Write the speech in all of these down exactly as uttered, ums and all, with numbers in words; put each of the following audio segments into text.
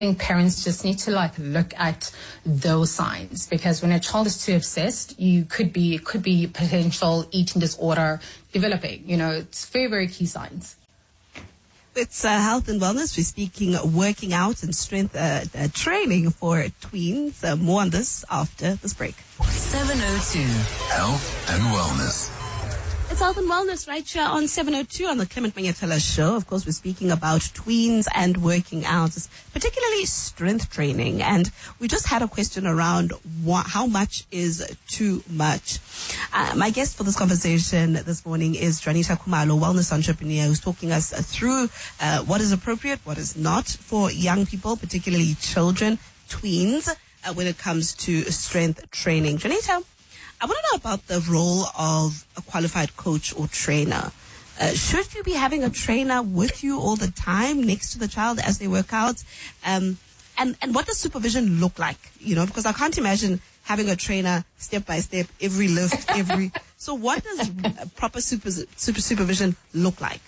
think parents just need to like look at those signs, because when a child is too obsessed, you could be it could be potential eating disorder developing. You know, it's very, very key signs. It's uh, health and wellness. We're speaking working out and strength uh, uh, training for tweens. Uh, more on this after this break. seven oh two Health and Wellness. It's Health and Wellness right here on seven oh two on the Clement Manyatela Show. Of course, we're speaking about tweens and working out, particularly strength training. And we just had a question around what, how much is too much. Uh, my guest for this conversation this morning is Juanita Khumalo, wellness entrepreneur, who's talking us through uh, what is appropriate, what is not for young people, particularly children, tweens, uh, when it comes to strength training. Juanita, I want to know about the role of a qualified coach or trainer. Uh, should you be having a trainer with you all the time next to the child as they work out? Um, and, and what does supervision look like? You know, because I can't imagine having a trainer step by step, every lift, every... So what does proper super, super supervision look like?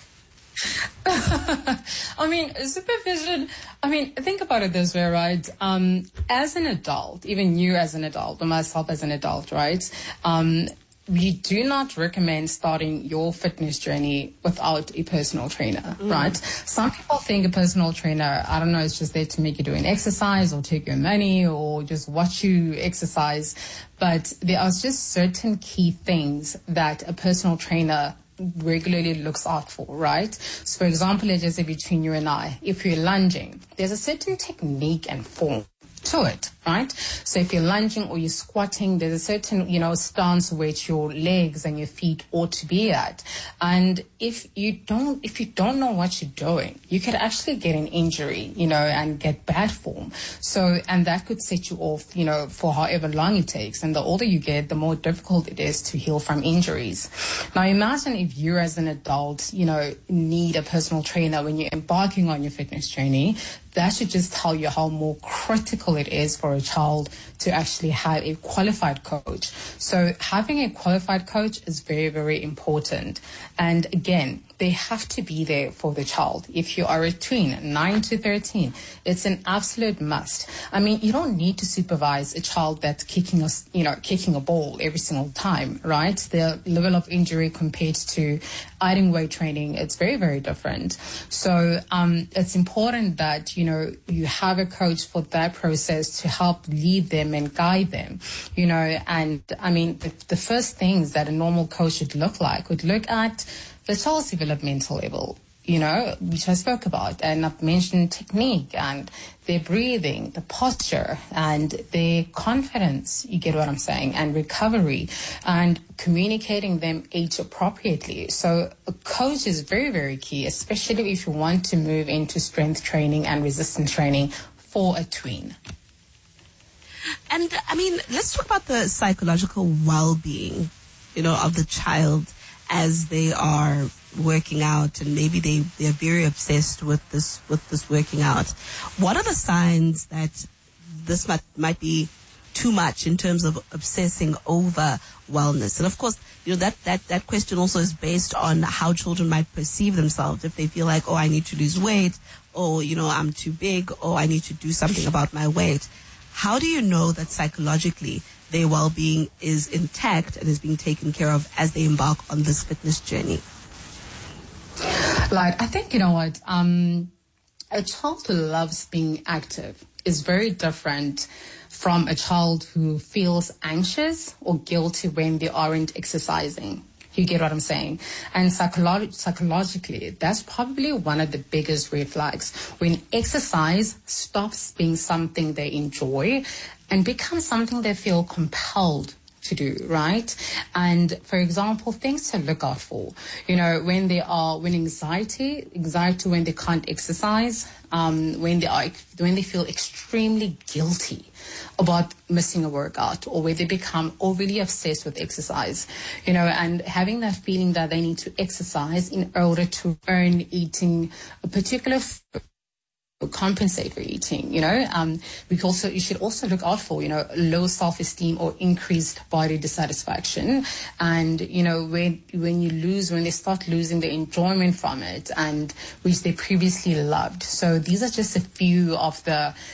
I mean, supervision, I mean, think about it this way, right? Um, as an adult, even you as an adult, or myself as an adult, right? Um, we do not recommend starting your fitness journey without a personal trainer, mm. right? Some people think a personal trainer, I don't know, it's just there to make you do an exercise or take your money or just watch you exercise. But there are just certain key things that a personal trainer regularly looks out for, right? So for example, let's just say between you and I, if you're lunging, there's a certain technique and form to it, right? So if you're lunging or you're squatting, there's a certain, you know, stance which your legs and your feet ought to be at. And if you don't, if you don't know what you're doing, you could actually get an injury, you know, and get bad form. So, and that could set you off, you know, for however long it takes. And the older you get, the more difficult it is to heal from injuries. Now imagine if you as an adult, you know, need a personal trainer when you're embarking on your fitness journey. That should just tell you how more critical it is for a child to actually have a qualified coach. So having a qualified coach is very, very important. And again, they have to be there for the child. If you are a tween, nine to thirteen, it's an absolute must. I mean, you don't need to supervise a child that's kicking a, you know, kicking a ball every single time, right? The level of injury compared to adding weight training, it's very, very different. So um, it's important that, you know, you have a coach for that process to help lead them and guide them, you know. And I mean, the, the first things that a normal coach should look like would look at the child's developmental level, you know, which I spoke about. And I've mentioned technique and their breathing, the posture and their confidence, you get what I'm saying, and recovery and communicating them age appropriately. So a coach is very, very key, especially if you want to move into strength training and resistance training for a tween. And I mean, let's talk about the psychological well-being, you know, of the child as they are working out, and maybe they, they're very obsessed with this with this working out. What are the signs that this might, might be too much in terms of obsessing over wellness? And of course, you know, that, that, that question also is based on how children might perceive themselves. If they feel like, oh, I need to lose weight, or, you know, I'm too big, or I need to do something about my weight. How do you know that psychologically their well-being is intact and is being taken care of as they embark on this fitness journey? Like, I think, you know what, um, a child who loves being active is very different from a child who feels anxious or guilty when they aren't exercising. You get what I'm saying? And psycholo- psychologically, that's probably one of the biggest red flags. When exercise stops being something they enjoy and becomes something they feel compelled to do, right? And for example, things to look out for, you know, when they are, when anxiety, anxiety when they can't exercise, um, when they are, when they feel extremely guilty about missing a workout, or where they become overly obsessed with exercise, you know, and having that feeling that they need to exercise in order to earn eating a particular food compensate for eating, you know. Um, we also, you should also look out for, you know, low self-esteem or increased body dissatisfaction. And, you know, when, when you lose, when they start losing the enjoyment from it and which they previously loved. So these are just a few of the